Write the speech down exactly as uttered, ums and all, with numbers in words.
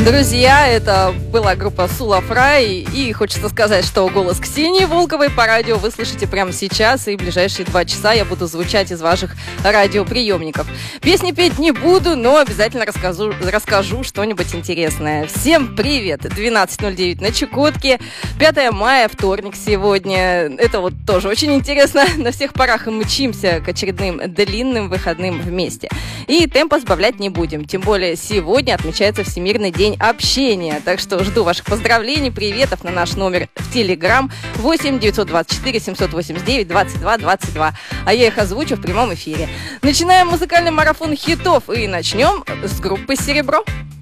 Друзья, это была группа Сула Фрай, и хочется сказать, что голос Ксении Волковой по радио вы слышите прямо сейчас, и в ближайшие два часа я буду звучать из ваших радиоприемников. Песни петь не буду, но обязательно расскажу, расскажу что-нибудь интересное. Всем привет! двенадцать ноль девять на Чукотке, пятое мая, вторник сегодня. Это вот тоже очень интересно. На всех парах мы мчимся к очередным длинным выходным вместе. И темпа сбавлять не будем, тем более сегодня отмечается Всемирный день общения. Так что жду ваших поздравлений, приветов на наш номер в Телеграм восемь девятьсот двадцать четыре семьсот восемьдесят девять двадцать два двадцать два. А я их озвучу в прямом эфире. Начинаем музыкальный марафон хитов и начнем с группы «Серебро».